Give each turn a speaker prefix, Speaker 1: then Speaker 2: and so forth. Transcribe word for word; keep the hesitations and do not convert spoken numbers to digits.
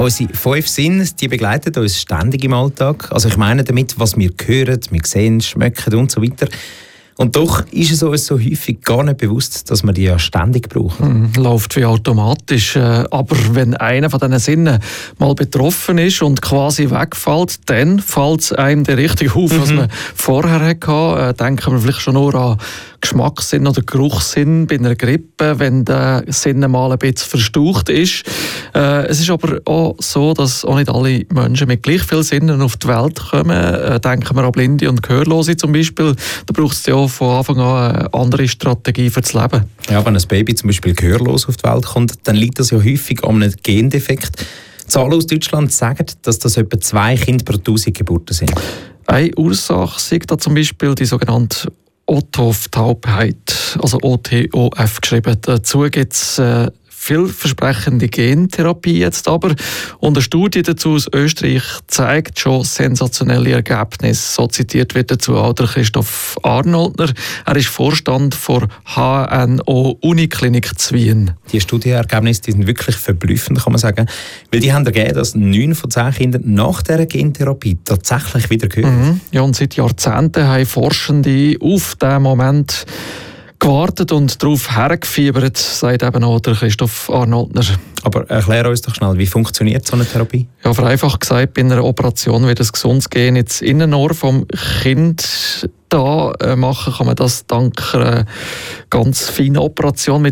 Speaker 1: Unsere fünf Sinne, die begleiten uns ständig im Alltag. Also ich meine damit, was wir hören, wir sehen, schmecken und so weiter. Und doch ist es uns so häufig gar nicht bewusst, dass wir die ja ständig brauchen.
Speaker 2: Mm, läuft wie automatisch. Aber wenn einer von diesen Sinnen mal betroffen ist und quasi wegfällt, dann fällt es einem der richtig auf, was mhm. man vorher hatte. Denken wir vielleicht schon nur an Geschmackssinn oder Geruchssinn bei einer Grippe, wenn der Sinn mal ein bisschen verstaucht ist. Äh, es ist aber auch so, dass auch nicht alle Menschen mit gleich vielen Sinnen auf die Welt kommen. Äh, denken wir an Blinde und Gehörlose zum Beispiel. Da braucht es ja von Anfang an eine andere Strategie für das Leben.
Speaker 1: Ja, wenn ein Baby zum Beispiel gehörlos auf die Welt kommt, dann liegt das ja häufig an einem Gendefekt. Zahlen aus Deutschland sagen, dass das etwa zwei Kinder pro tausend Geburten sind.
Speaker 2: Eine Ursache ist da zum Beispiel die sogenannte O T O F-Taubheit, also O T O F geschrieben. Dazu gibt es äh, vielversprechende Gentherapie jetzt aber. Und eine Studie dazu aus Österreich zeigt schon sensationelle Ergebnisse. So zitiert wird dazu auch der Christoph Arnoldner. Er ist Vorstand der H N O Uniklinik Zwien.
Speaker 1: Die Studienergebnisse die sind wirklich verblüffend, kann man sagen. Weil die haben ergeben, dass neun von zehn Kindern nach dieser Gentherapie tatsächlich wieder hören.
Speaker 2: Mhm. Ja, und seit Jahrzehnten haben Forschende auf diesen Moment gewartet und darauf hergefiebert, sagt eben auch der Christoph Arnoldner.
Speaker 1: Aber erklär uns doch schnell, wie funktioniert so eine Therapie?
Speaker 2: Ja, vereinfacht gesagt, bei einer Operation wird ein gesundes Gen ins Innenohr vom Kind da machen. Kann man das dank einer ganz feinen Operation mit